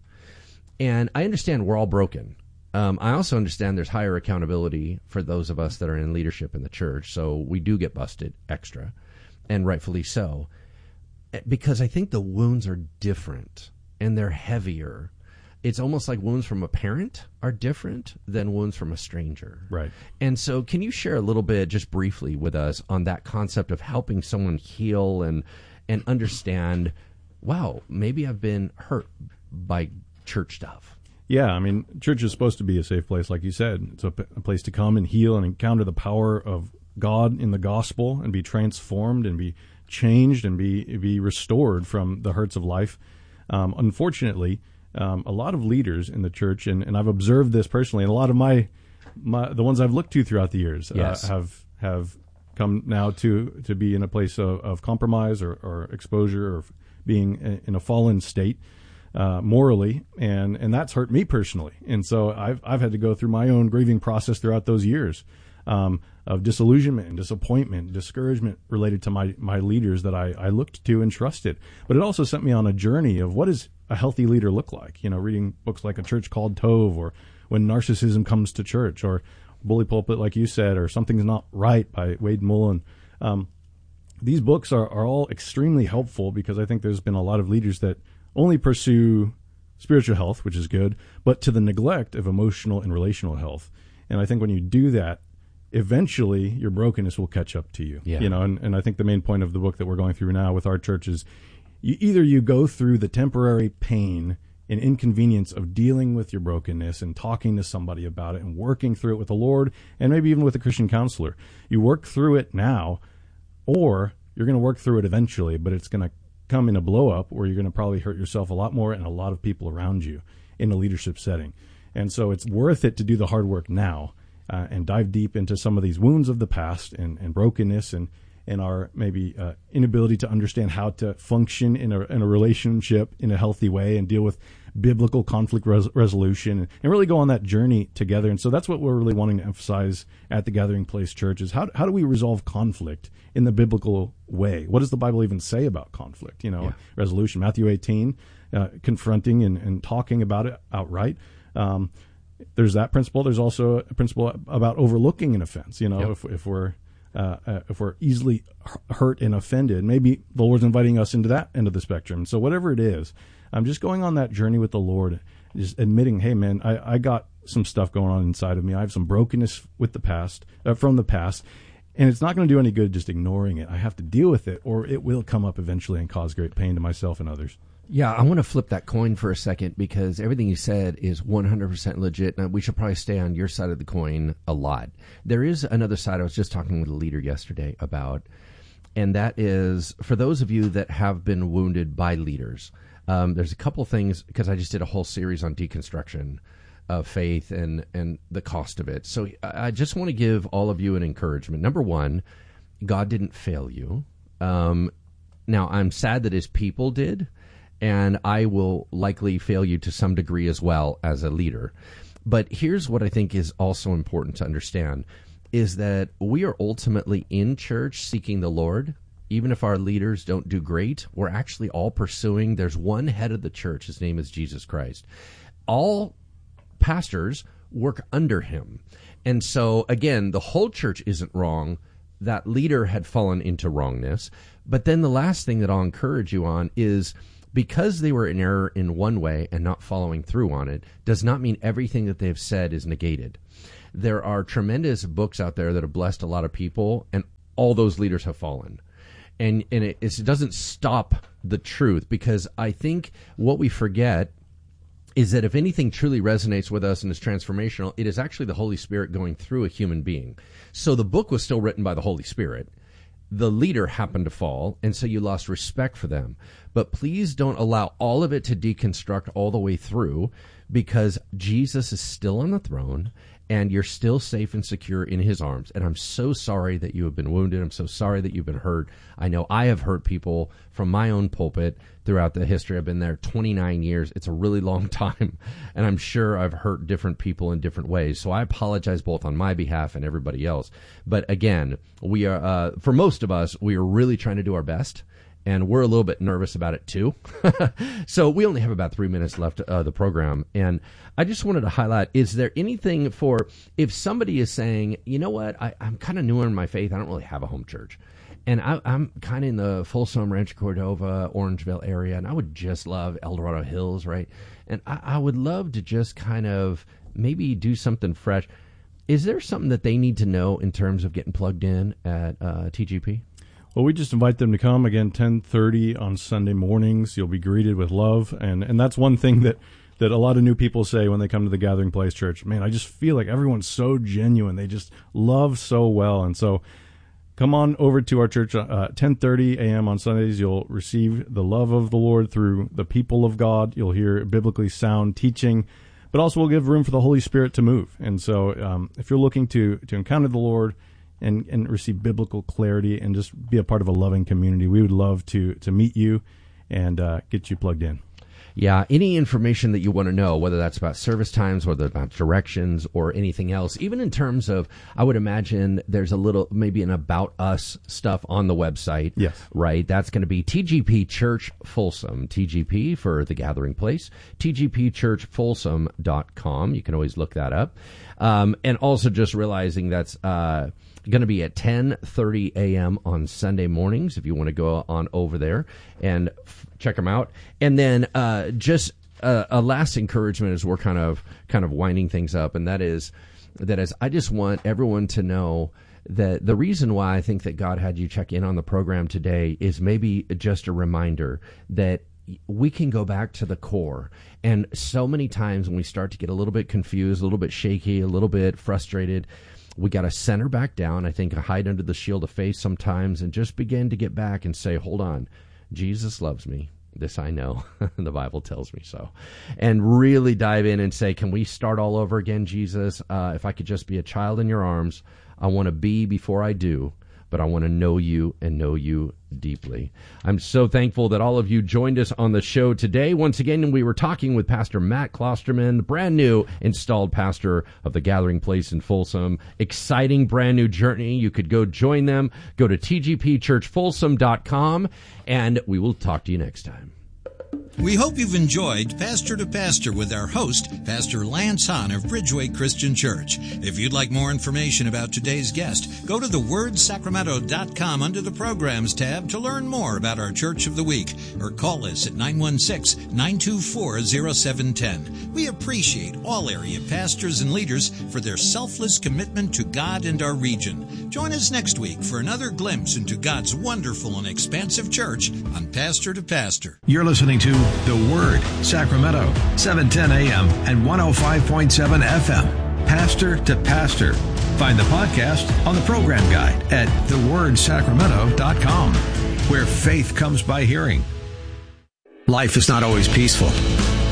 And I understand we're all broken. Um, I also understand there's higher accountability for those of us that are in leadership in the church. So we do get busted extra, and rightfully so, because I think the wounds are different and they're heavier. It's almost like wounds from a parent are different than wounds from a stranger. Right. And so can you share a little bit, just briefly, with us on that concept of helping someone heal and and understand, wow, maybe I've been hurt by church stuff? Yeah, I mean, church is supposed to be a safe place, like you said. It's a, a place to come and heal and encounter the power of God in the gospel and be transformed and be changed and be, be restored from the hurts of life. Um, unfortunately... Um, a lot of leaders in the church, and, and I've observed this personally, and a lot of my, my the ones I've looked to throughout the years yes. uh, have have come now to, to be in a place of, of compromise or, or exposure or being in a fallen state uh, morally, and, and that's hurt me personally. And so I've I've had to go through my own grieving process throughout those years um, of disillusionment and disappointment, discouragement related to my, my leaders that I, I looked to and trusted. But it also sent me on a journey of what is a healthy leader look like? You know, reading books like A Church Called Tove, or When Narcissism Comes to Church, or Bully Pulpit, like you said, or Something's Not Right by Wade Mullen. Um, these books are, are all extremely helpful because I think there's been a lot of leaders that only pursue spiritual health, which is good, but to the neglect of emotional and relational health. And I think when you do that, eventually your brokenness will catch up to you. Yeah. You know, and, and I think the main point of the book that we're going through now with our church is You, either you go through the temporary pain and inconvenience of dealing with your brokenness and talking to somebody about it and working through it with the Lord and maybe even with a Christian counselor. You work through it now, or you're going to work through it eventually, but it's going to come in a blow up where you're going to probably hurt yourself a lot more and a lot of people around you in a leadership setting. And so it's worth it to do the hard work now uh, and dive deep into some of these wounds of the past and, and brokenness and and our maybe uh, inability to understand how to function in a in a relationship in a healthy way and deal with biblical conflict res- resolution and, and really go on that journey together. And so that's what we're really wanting to emphasize at the Gathering Place Church is how how do we resolve conflict in the biblical way? What does the Bible even say about conflict? You know, yeah. resolution, Matthew eighteen, uh, confronting and, and talking about it outright. Um, there's that principle. There's also a principle about overlooking an offense. You know, yep. if if we're Uh, uh, if we're easily hurt and offended, maybe the Lord's inviting us into that end of the spectrum. So whatever it is, I'm just going on that journey with the Lord, just admitting, hey, man, I, I got some stuff going on inside of me. I have some brokenness with the past, uh, from the past, and it's not going to do any good just ignoring it. I have to deal with it, or it will come up eventually and cause great pain to myself and others. Yeah, I want to flip that coin for a second because everything you said is one hundred percent legit. Now, we should probably stay on your side of the coin a lot. There is another side I was just talking with a leader yesterday about, and that is for those of you that have been wounded by leaders, um, there's a couple things, because I just did a whole series on deconstruction of faith and, and the cost of it. So I just want to give all of you an encouragement. Number one, God didn't fail you. Um, now, I'm sad that his people did, and I will likely fail you to some degree as well as a leader. But here's what I think is also important to understand, is that we are ultimately in church seeking the Lord. Even if our leaders don't do great, we're actually all pursuing. There's one head of the church. His name is Jesus Christ. All pastors work under him. And so, again, the whole church isn't wrong. That leader had fallen into wrongness. But then the last thing that I'll encourage you on is, because they were in error in one way and not following through on it, does not mean everything that they've said is negated. There are tremendous books out there that have blessed a lot of people, and all those leaders have fallen. And and it, it doesn't stop the truth, because I think what we forget is that if anything truly resonates with us and is transformational, it is actually the Holy Spirit going through a human being. So the book was still written by the Holy Spirit. The leader happened to fall, and so you lost respect for them. But please don't allow all of it to deconstruct all the way through, because Jesus is still on the throne, and you're still safe and secure in his arms. And I'm so sorry that you have been wounded. I'm so sorry that you've been hurt. I know I have hurt people from my own pulpit throughout the history. I've been there twenty-nine years. It's a really long time. And I'm sure I've hurt different people in different ways. So I apologize both on my behalf and everybody else. But again, we are, uh, for most of us, we are really trying to do our best. And we're a little bit nervous about it, too. So we only have about three minutes left of uh, the program. And I just wanted to highlight, is there anything for, if somebody is saying, you know what, I, I'm kind of newer in my faith. I don't really have a home church. And I, I'm kind of in the Folsom, Rancho Cordova, Orangeville area, and I would just love El Dorado Hills, right? And I, I would love to just kind of maybe do something fresh. Is there something that they need to know in terms of getting plugged in at uh, T G P? Well, we just invite them to come, again, ten thirty on Sunday mornings. You'll be greeted with love. And, and that's one thing that, that a lot of new people say when they come to the Gathering Place Church. Man, I just feel like everyone's so genuine. They just love so well. And so come on over to our church at uh, ten thirty a.m. on Sundays. You'll receive the love of the Lord through the people of God. You'll hear biblically sound teaching, but also we'll give room for the Holy Spirit to move. And so um, if you're looking to, to encounter the Lord, and, and receive biblical clarity and just be a part of a loving community, we would love to to meet you and uh, get you plugged in. Yeah, any information that you want to know, whether that's about service times, whether about directions or anything else, even in terms of, I would imagine there's a little, maybe an About Us stuff on the website. Yes. Right? That's going to be T G P Church Folsom, T G P for the Gathering Place, T G P church folsom dot com. You can always look that up. Um, and also just realizing that's uh, going to be at ten thirty a.m. on Sunday mornings if you want to go on over there and f- check them out. And then uh, just a, a last encouragement as we're kind of kind of winding things up, and that is that is I just want everyone to know that the reason why I think that God had you check in on the program today is maybe just a reminder that we can go back to the core. And so many times when we start to get a little bit confused, a little bit shaky, a little bit frustrated, we got to center back down, I think, hide under the shield of faith sometimes, and just begin to get back and say, hold on, Jesus loves me. This I know. The Bible tells me so. And really dive in and say, can we start all over again, Jesus? Uh, if I could just be a child in your arms, I want to be before I do, but I want to know you and know you deeply. I'm so thankful that all of you joined us on the show today. Once again, we were talking with Pastor Matt Klosterman, the brand new installed pastor of the Gathering Place in Folsom. Exciting brand new journey. You could go join them. Go to T G P church folsom dot com, and we will talk to you next time. We hope you've enjoyed Pastor to Pastor with our host, Pastor Lance Hahn of Bridgeway Christian Church. If you'd like more information about today's guest, go to the word sacramento dot com under the Programs tab to learn more about our Church of the Week, or call us at nine one six, nine two four, zero seven one zero. We appreciate all area pastors and leaders for their selfless commitment to God and our region. Join us next week for another glimpse into God's wonderful and expansive church on Pastor to Pastor. You're listening to The Word, Sacramento, seven ten a.m. and one oh five point seven F M. Pastor to Pastor. Find the podcast on the program guide at the word sacramento dot com, where faith comes by hearing. Life is not always peaceful.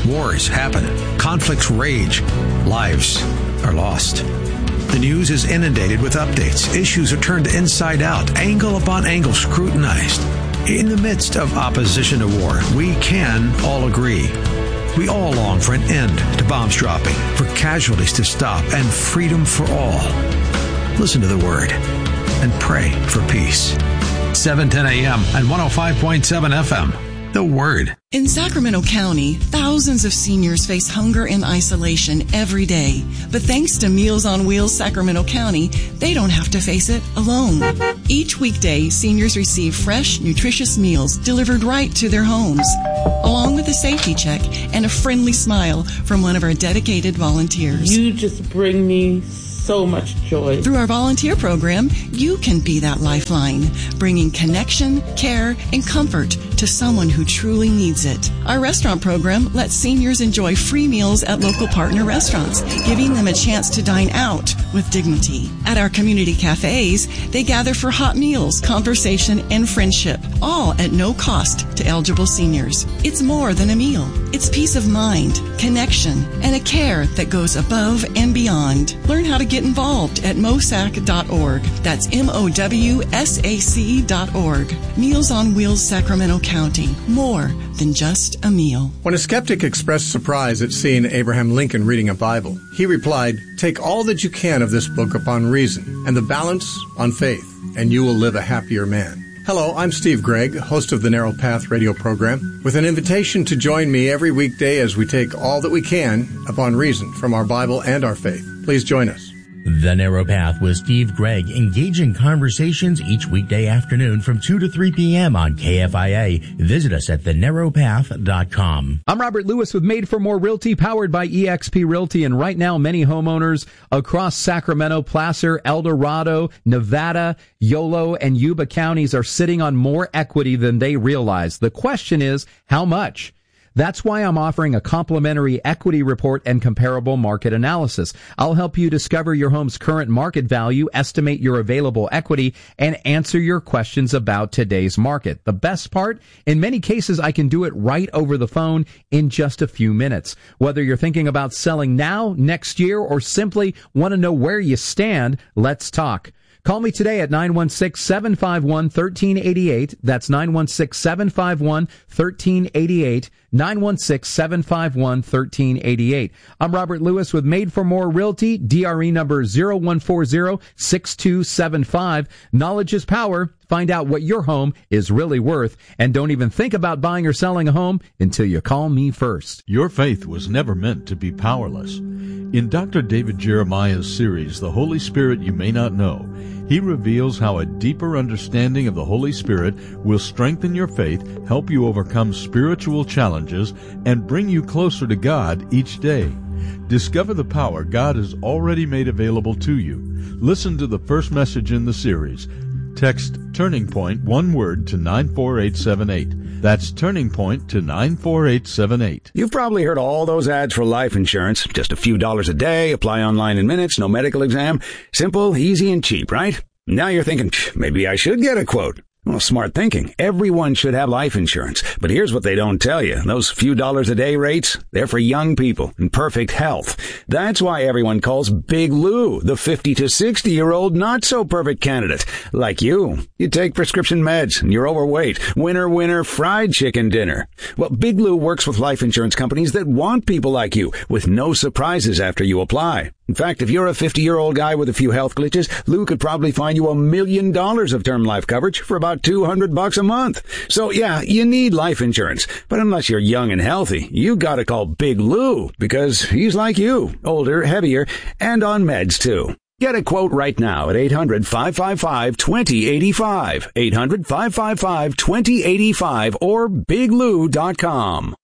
Wars happen. Conflicts rage. Lives are lost. The news is inundated with updates. Issues are turned inside out, angle upon angle scrutinized. In the midst of opposition to war, we can all agree. We all long for an end to bombs dropping, for casualties to stop, and freedom for all. Listen to the Word and pray for peace. seven ten a.m. and one oh five point seven F M. The Word. In Sacramento County, thousands of seniors face hunger and isolation every day. But thanks to Meals on Wheels Sacramento County, they don't have to face it alone. Each weekday, seniors receive fresh, nutritious meals delivered right to their homes, along with a safety check and a friendly smile from one of our dedicated volunteers. You just bring me so much joy. Through our volunteer program, you can be that lifeline, bringing connection, care, and comfort to someone who truly needs it. Our restaurant program lets seniors enjoy free meals at local partner restaurants, giving them a chance to dine out with dignity. At our community cafes, they gather for hot meals, conversation, and friendship, all at no cost to eligible seniors. It's more than a meal. It's peace of mind, connection, and a care that goes above and beyond. Learn how to get involved at mosac dot org. That's M O W S A C dot org. Meals on Wheels Sacramento County. More than just a meal. When a skeptic expressed surprise at seeing Abraham Lincoln reading a Bible, he replied, "Take all that you can of this book upon reason, and the balance on faith, and you will live a happier man." Hello, I'm Steve Gregg, host of the Narrow Path radio program, with an invitation to join me every weekday as we take all that we can upon reason from our Bible and our faith. Please join us. The Narrow Path with Steve Gregg, engaging conversations each weekday afternoon from two to three p.m. on K F I A. Visit us at the narrow path dot com. I'm Robert Lewis with Made for More Realty, powered by E X P Realty. And right now, many homeowners across Sacramento, Placer, El Dorado, Nevada, Yolo, and Yuba counties are sitting on more equity than they realize. The question is, how much? That's why I'm offering a complimentary equity report and comparable market analysis. I'll help you discover your home's current market value, estimate your available equity, and answer your questions about today's market. The best part, in many cases, I can do it right over the phone in just a few minutes. Whether you're thinking about selling now, next year, or simply want to know where you stand, let's talk. Call me today at nine one six, seven five one, one three eight eight. That's nine one six, seven five one, one three eight eight. nine one six, seven five one, one three eight eight. I'm Robert Lewis with Made for More Realty, D R E number zero one four zero, six two seven five. Knowledge is power. Find out what your home is really worth, and don't even think about buying or selling a home until you call me first. Your faith was never meant to be powerless. In Doctor David Jeremiah's series, The Holy Spirit You May Not Know, he reveals how a deeper understanding of the Holy Spirit will strengthen your faith, help you overcome spiritual challenges, and bring you closer to God each day. Discover the power God has already made available to you. Listen to the first message in the series. Text Turning Point, one word, to nine four eight seven eight. That's Turning Point to nine four eight seven eight. You've probably heard all those ads for life insurance. Just a few dollars a day, apply online in minutes, no medical exam. Simple, easy, and cheap, right? Now you're thinking, maybe I should get a quote. Well, smart thinking. Everyone should have life insurance. But here's what they don't tell you. Those few dollars a day rates, they're for young people in perfect health. That's why everyone calls Big Lou the fifty to sixty year old not so perfect candidate. Like you. You take prescription meds and you're overweight. Winner, winner, fried chicken dinner. Well, Big Lou works with life insurance companies that want people like you with no surprises after you apply. In fact, if you're a fifty-year-old guy with a few health glitches, Lou could probably find you a million dollars of term life coverage for about two hundred bucks a month. So yeah, you need life insurance. But unless you're young and healthy, you gotta call Big Lou because he's like you, older, heavier, and on meds too. Get a quote right now at eight hundred, five five five, two zero eight five, eight hundred, five five five, two zero eight five, or big lou dot com.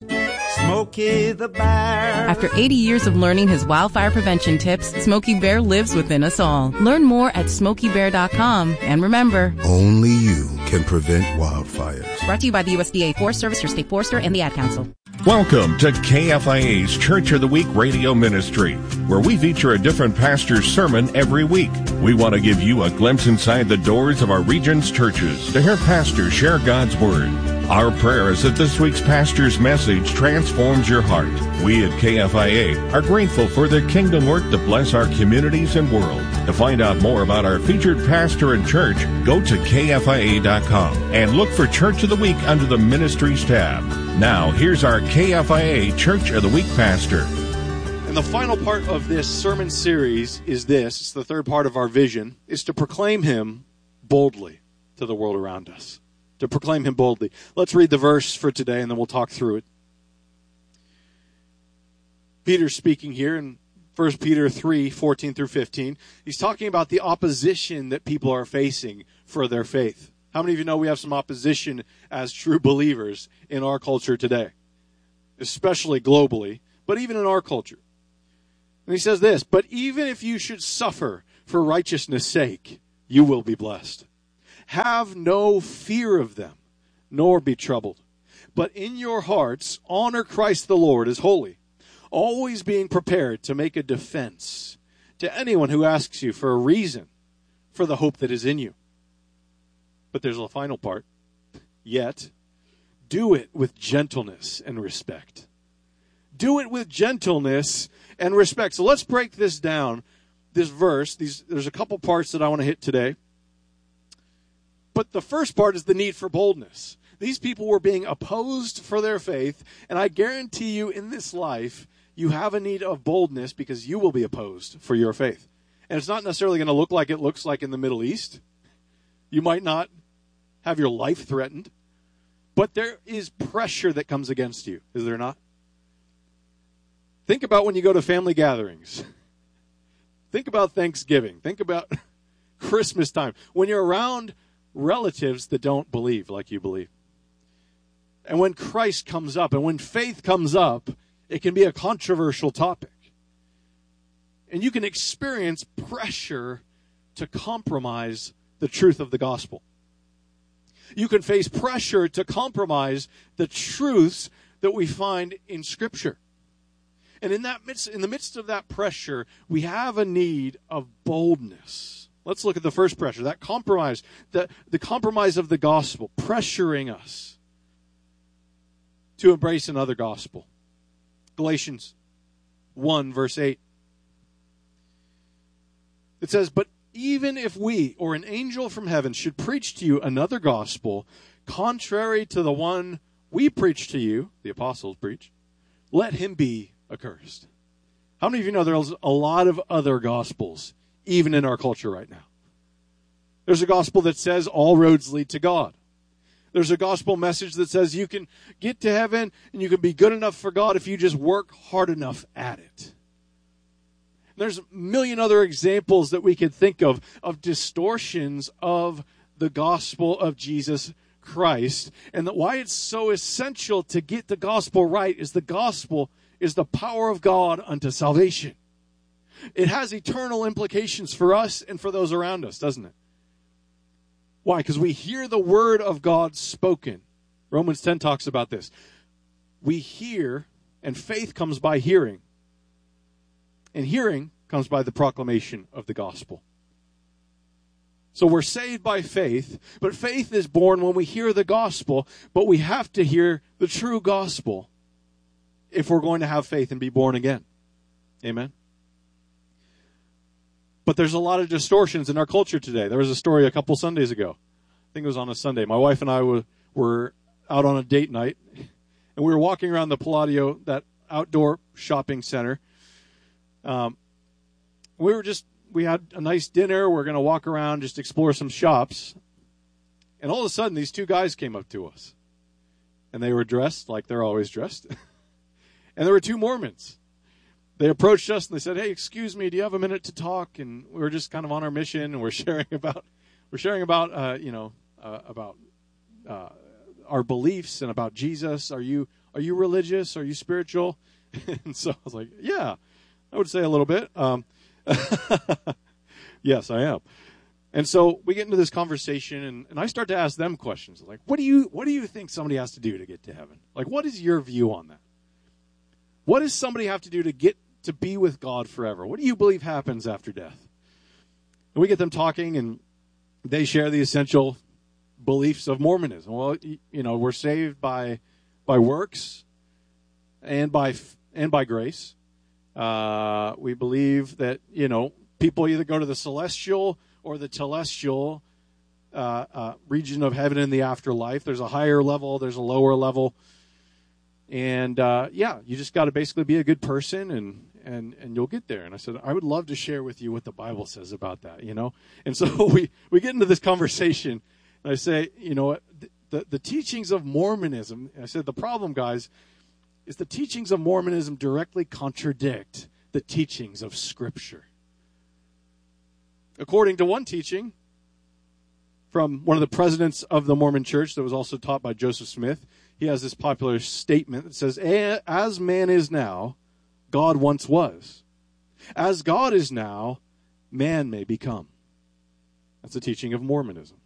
Smokey the Bear. After eighty years of learning his wildfire prevention tips, Smokey Bear lives within us all. Learn more at smokey bear dot com. And remember, only you can prevent wildfires. Brought to you by the U S D A Forest Service, your state forester, and the Ad Council. Welcome to K F I A's Church of the Week radio ministry, where we feature a different pastor's sermon every week. We want to give you a glimpse inside the doors of our region's churches to hear pastors share God's Word. Our prayer is that this week's pastor's message transforms your heart. We at K F I A are grateful for the kingdom work that bless our communities and world. To find out more about our featured pastor and church, go to K F I A dot com and look for Church of the Week under the Ministries tab. Now, here's our K F I A Church of the Week pastor. And the final part of this sermon series is this. It's the third part of our vision, is to proclaim him boldly to the world around us. To proclaim him boldly. Let's read the verse for today, and then we'll talk through it. Peter's speaking here in First Peter three, fourteen through fifteen. He's talking about the opposition that people are facing for their faith. How many of you know we have some opposition as true believers in our culture today? Especially globally, but even in our culture. And he says this, but even if you should suffer for righteousness' sake, you will be blessed. Have no fear of them, nor be troubled. But in your hearts, honor Christ the Lord as holy, always being prepared to make a defense to anyone who asks you for a reason for the hope that is in you. But there's a final part. Yet, do it with gentleness and respect. Do it with gentleness and respect. So let's break this down, this verse. These, there's a couple parts that I want to hit today. But the first part is the need for boldness. These people were being opposed for their faith, and I guarantee you in this life, you have a need of boldness because you will be opposed for your faith. And it's not necessarily going to look like it looks like in the Middle East. You might not have your life threatened, but there is pressure that comes against you, is there not? Think about when you go to family gatherings. Think about Thanksgiving. Think about Christmas time. When you're around relatives that don't believe like you believe. And when Christ comes up and when faith comes up, it can be a controversial topic. And you can experience pressure to compromise the truth of the gospel. You can face pressure to compromise the truths that we find in Scripture. And in that midst, in the midst of that pressure, we have a need of boldness. Let's look at the first pressure, that compromise, the, the compromise of the gospel, pressuring us to embrace another gospel. Galatians one, verse eight. It says, but even if we or an angel from heaven should preach to you another gospel, contrary to the one we preach to you, the apostles preach, let him be accursed. How many of you know there's a lot of other gospels even in our culture right now? There's a gospel that says all roads lead to God. There's a gospel message that says you can get to heaven and you can be good enough for God if you just work hard enough at it. There's a million other examples that we could think of, of distortions of the gospel of Jesus Christ. And that why it's so essential to get the gospel right is the gospel is the power of God unto salvation. It has eternal implications for us and for those around us, doesn't it? Why? Because we hear the word of God spoken. Romans ten talks about this. We hear, and faith comes by hearing. And hearing comes by the proclamation of the gospel. So we're saved by faith, but faith is born when we hear the gospel, but we have to hear the true gospel if we're going to have faith and be born again. Amen? But there's a lot of distortions in our culture today. There was a story a couple Sundays ago. I think it was on a Sunday. My wife and I were, were out on a date night, and we were walking around the Palladio, that outdoor shopping center. Um, we were just, we had a nice dinner. We're going to walk around, just explore some shops. And all of a sudden, these two guys came up to us. And they were dressed like they're always dressed. And there were two Mormons. They approached us and they said, hey, excuse me, do you have a minute to talk? And we were just kind of on our mission, and we're sharing about, we're sharing about, uh, you know, uh, about uh, our beliefs and about Jesus. Are you, are you religious? Are you spiritual? And so I was like, yeah, I would say a little bit. Um, yes, I am. And so we get into this conversation, and, and I start to ask them questions like, what do you, what do you think somebody has to do to get to heaven? Like, what is your view on that? What does somebody have to do to get to be with God forever? What do you believe happens after death? And we get them talking, and they share the essential beliefs of Mormonism. Well, you know, we're saved by by works and by and by grace. Uh, we believe that, you know, people either go to the celestial or the telestial uh, uh, region of heaven in the afterlife. There's a higher level, there's a lower level. And, uh, yeah, you just got to basically be a good person, and, and, and you'll get there. And I said, I would love to share with you what the Bible says about that, you know. And so we, we get into this conversation, and I say, you know, the, the, the teachings of Mormonism, I said, the problem, guys, is the teachings of Mormonism directly contradict the teachings of Scripture. According to one teaching from one of the presidents of the Mormon Church that was also taught by Joseph Smith, he has this popular statement that says, as man is now, God once was. As God is now, man may become. That's the teaching of Mormonism.